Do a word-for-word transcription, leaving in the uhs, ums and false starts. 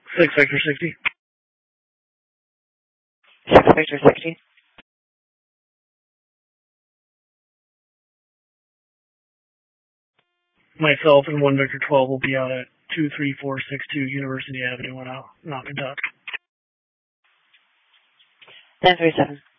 Six Victor sixty. Six Victor sixty. Myself and one Victor twelve will be out at two three four six two University Avenue in Naugatuck. Ten three seven.